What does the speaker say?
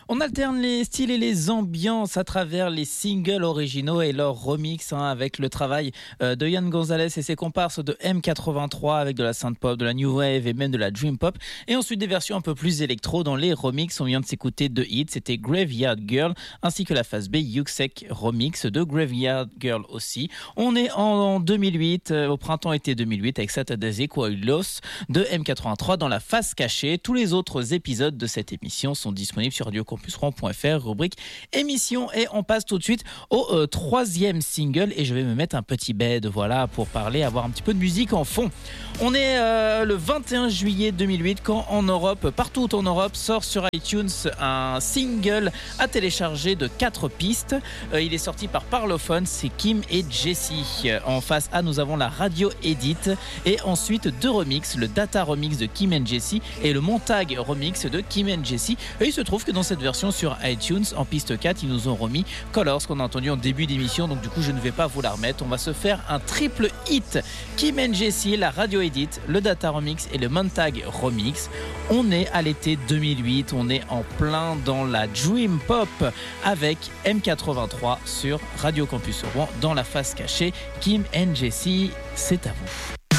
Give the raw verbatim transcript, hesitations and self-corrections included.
On alterne les styles et les ambiances à travers les singles originaux et leurs remix hein, avec le travail euh, de Yann Gonzalez et ses comparses de M quatre-vingt-trois avec de la synth-pop, de la new wave et même de la dream pop. Et ensuite des versions un peu plus électro dans les remix. On vient de s'écouter deux hits, c'était Graveyard Girl ainsi que la phase B Yuxek remix de Graveyard Girl aussi. On est en deux mille huit, euh, au printemps-été deux mille huit avec Saturday Coilos de M quatre-vingt-trois dans la face cachée. Tous les autres épisodes de cette émission sont disponibles sur radio campus rouen point f r, rubrique émission, et on passe tout de suite au euh, troisième single et je vais me mettre un petit bed voilà pour parler, avoir un petit peu de musique en fond. On est euh, le vingt et un juillet deux mille huit quand en Europe, partout en Europe, sort sur iTunes un single à télécharger de quatre pistes. Euh, il est sorti par Parlophone, c'est Kim et Jessie. En face A, nous avons la radio Edit et ensuite deux remixes, le Data remix de Kim and Jessie et le Montag remix de Kim and Jessie. Et il se trouve que dans cette version sur iTunes, en piste quatre, ils nous ont remis Colors qu'on a entendu en début d'émission, donc du coup je ne vais pas vous la remettre. On va se faire un triple hit, Kim and Jessie, la radio Edit, le Data remix et le Montag remix. On est à l'été deux mille huit, on est en plein dans la dream pop avec M quatre-vingt-trois sur Radio Campus Rouen dans la face cachée. Kim and Jessie, c'est à vous.